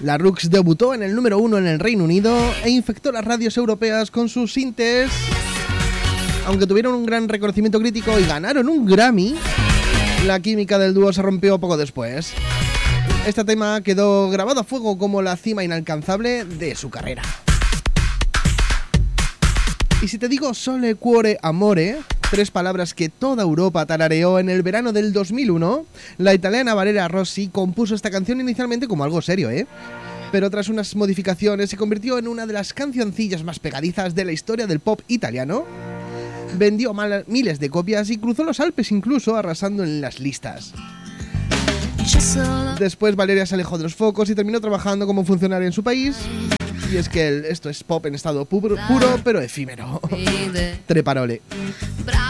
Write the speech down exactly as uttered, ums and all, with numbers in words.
La Rux debutó en el número uno en el Reino Unido e infectó las radios europeas con sus sintes. Aunque tuvieron un gran reconocimiento crítico y ganaron un Grammy, la química del dúo se rompió poco después. Este tema quedó grabado a fuego como la cima inalcanzable de su carrera. Y si te digo Sole Cuore Amore, tres palabras que toda Europa tarareó en el verano del dos mil uno, la italiana Valeria Rossi compuso esta canción inicialmente como algo serio, ¿eh? Pero tras unas modificaciones se convirtió en una de las cancioncillas más pegadizas de la historia del pop italiano. Vendió mal, miles de copias y cruzó los Alpes incluso, arrasando en las listas. Después Valeria se alejó de los focos y terminó trabajando como funcionaria en su país. Y es que el, esto es pop en estado puro, puro pero efímero. Treparole.